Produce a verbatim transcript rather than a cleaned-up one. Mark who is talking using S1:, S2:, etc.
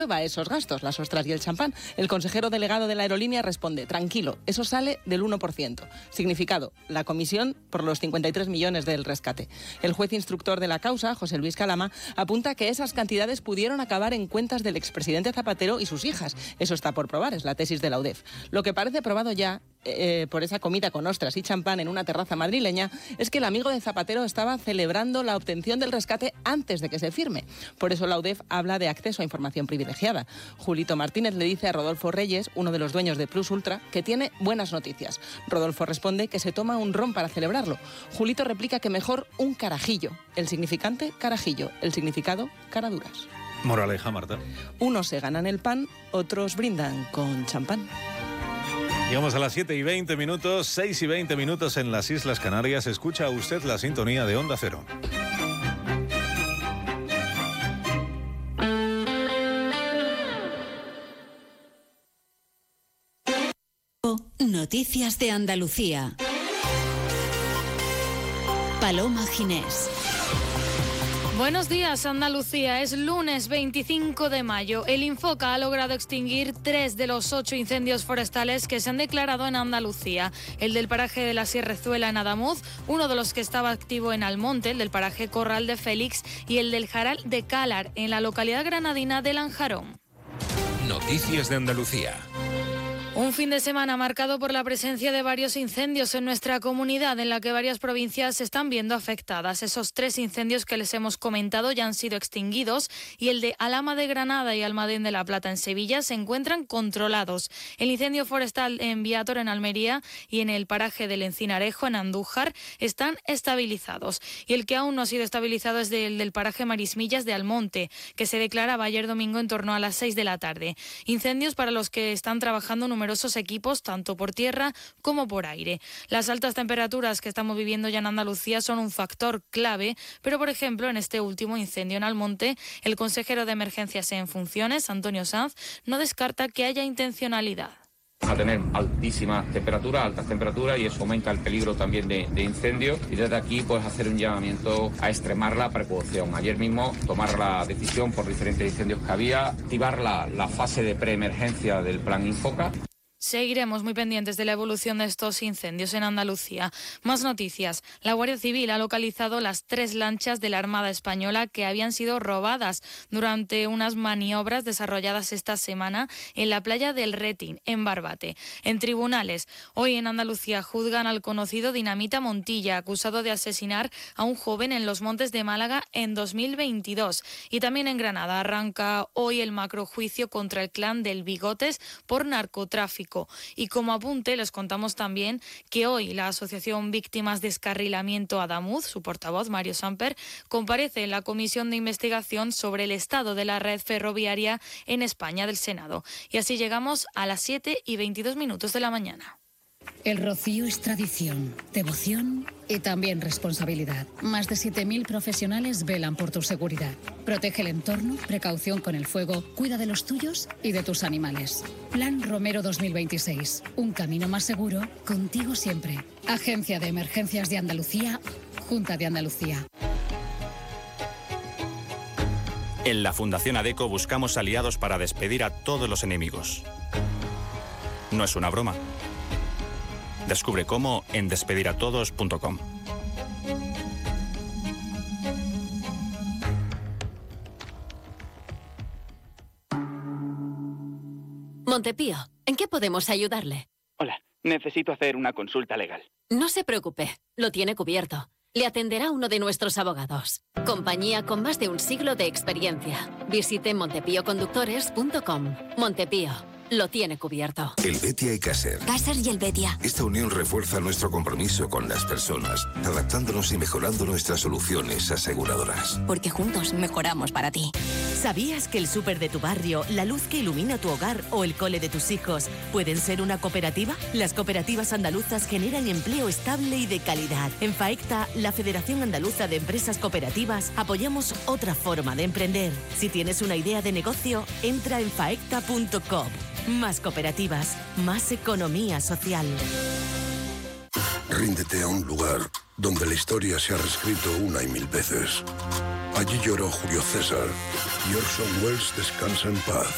S1: a esos gastos, las ostras y el champán. El consejero delegado de la aerolínea responde: tranquilo, eso sale del uno por ciento. Significado: la comisión por los cincuenta y tres millones del rescate. El juez instructor de la causa, José Luis Calama, apunta que esas cantidades pudieron acabar en cuentas del expresidente Zapatero y sus hijas. Eso está por probar, es la tesis de la U D E F. Lo que parece probado ya, eh, por esa comida con ostras y champán en una terraza madrileña, es que el amigo de Zapatero estaba celebrando la obtención del rescate antes de que se firme. Por eso la U D E F habla de acceso a información privilegiada. Julito Martínez le dice a Rodolfo Reyes, uno de los dueños de Plus Ultra, que tiene buenas noticias. Rodolfo responde que se toma un ron para celebrarlo. Julito replica que mejor un carajillo. El significante, carajillo. El significado, caraduras.
S2: Moraleja, Marta.
S1: Unos se ganan el pan, otros brindan con champán.
S2: Llegamos a las siete y veinte minutos, seis y veinte minutos en las Islas Canarias. Escucha usted la sintonía de Onda Cero.
S3: Noticias de Andalucía. Paloma Ginés.
S4: Buenos días, Andalucía. Es lunes veinticinco de mayo. El Infoca ha logrado extinguir tres de los ocho incendios forestales que se han declarado en Andalucía. El del paraje de la Sierrezuela en Adamuz, uno de los que estaba activo en Almonte, el del paraje Corral de Félix, y el del Jaral de Cálar, en la localidad granadina de Lanjarón.
S5: Noticias de Andalucía.
S4: Un fin de semana marcado por la presencia de varios incendios en nuestra comunidad, en la que varias provincias se están viendo afectadas. Esos tres incendios que les hemos comentado ya han sido extinguidos y el de Alhama de Granada y Almadén de la Plata en Sevilla se encuentran controlados. El incendio forestal en Viator en Almería y en el paraje del Encinarejo en Andújar están estabilizados. Y el que aún no ha sido estabilizado es el del paraje Marismillas de Almonte, que se declaraba ayer domingo en torno a las seis de la tarde. Incendios para los que están trabajando numerosos equipos, tanto por tierra como por aire. Las altas temperaturas que estamos viviendo ya en Andalucía son un factor clave, pero por ejemplo en este último incendio en Almonte, el consejero de emergencias en funciones, Antonio Sanz, no descarta que haya intencionalidad.
S6: A tener altísimas temperaturas, altas temperaturas, y eso aumenta el peligro también de, de incendios, y desde aquí pues hacer un llamamiento a extremar la precaución. Ayer mismo tomar la decisión por diferentes incendios que había, activar la, la fase de preemergencia del plan Infoca.
S4: Seguiremos muy pendientes de la evolución de estos incendios en Andalucía. Más noticias. La Guardia Civil ha localizado las tres lanchas de la Armada Española que habían sido robadas durante unas maniobras desarrolladas esta semana en la playa del Retín, en Barbate. En tribunales, hoy en Andalucía juzgan al conocido Dinamita Montilla, acusado de asesinar a un joven en los Montes de Málaga en dos mil veintidós. Y también en Granada arranca hoy el macrojuicio contra el clan del Bigotes por narcotráfico. Y como apunte, les contamos también que hoy la Asociación Víctimas Descarrilamiento Adamuz, su portavoz Mario Samper, comparece en la Comisión de Investigación sobre el estado de la red ferroviaria en España del Senado. Y así llegamos a las siete y veintidós minutos de la mañana.
S7: El rocío es tradición, devoción y también responsabilidad. Más de siete mil profesionales velan por tu seguridad. Protege el entorno, precaución con el fuego, cuida de los tuyos y de tus animales. Plan Romero dos mil veintiséis. Un camino más seguro, contigo siempre. Agencia de Emergencias de Andalucía, Junta de Andalucía.
S8: En la Fundación ADECO buscamos aliados para despedir a todos los enemigos. No es una broma. Descubre cómo en despediratodos punto com.
S9: Montepío, ¿en qué podemos ayudarle?
S10: Hola, necesito hacer una consulta legal.
S9: No se preocupe, lo tiene cubierto. Le atenderá uno de nuestros abogados. Compañía con más de un siglo de experiencia. Visite montepío conductores punto com. Montepío. Lo tiene cubierto.
S11: El Betia y Caser.
S9: Caser y el Betia.
S11: Esta unión refuerza nuestro compromiso con las personas, adaptándonos y mejorando nuestras soluciones aseguradoras.
S9: Porque juntos mejoramos para ti.
S12: ¿Sabías que el súper de tu barrio, la luz que ilumina tu hogar o el cole de tus hijos pueden ser una cooperativa? Las cooperativas andaluzas generan empleo estable y de calidad. En FAECTA, la Federación Andaluza de Empresas Cooperativas, apoyamos otra forma de emprender. Si tienes una idea de negocio, entra en faecta punto com. Más cooperativas, más economía social.
S11: Ríndete a un lugar donde la historia se ha reescrito una y mil veces. Allí lloró Julio César y Orson Welles descansa en paz.